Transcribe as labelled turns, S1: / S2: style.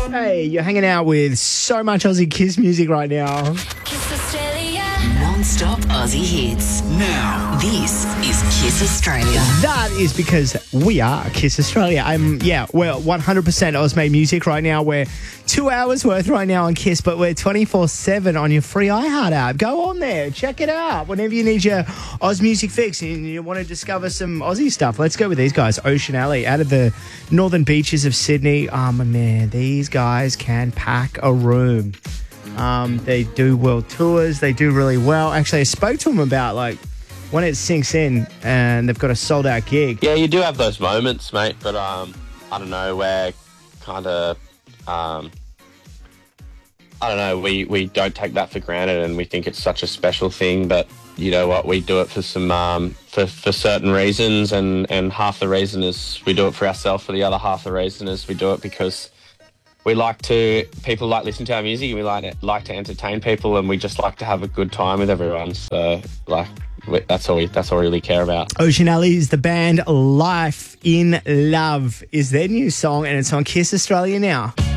S1: Hey, you're hanging out with so much Aussie Kiss music right now.
S2: Kiss Australia.
S3: Non-stop Aussie hits. Now, this is Kiss Australia.
S1: That is because we are Kiss Australia. We're 100% Oz-made music right now. We're 2 hours worth right now on Kiss, but we're 24/7 on your free iHeart app. Go on there, check it out. Whenever you need your Oz music fix and you want to discover some Aussie stuff, let's go with these guys. Ocean Alley, out of the northern beaches of Sydney. Oh, my man, these guys can pack a room. They do world tours. They do really well. Actually, I spoke to them about, when it sinks in and they've got a sold-out gig.
S4: Yeah, you do have those moments, mate, but I don't know, we're kind of... I don't know, we don't take that for granted and we think it's such a special thing, but you know what, we do it for some for certain reasons, and half the reason is we do it for ourselves, for the other half the reason is we do it because people like listening to our music, and we like to entertain people, and we just like to have a good time with everyone. So that's all we really care about.
S1: Ocean Alley is the band. Life in Love is their new song, and it's on Kiss Australia now.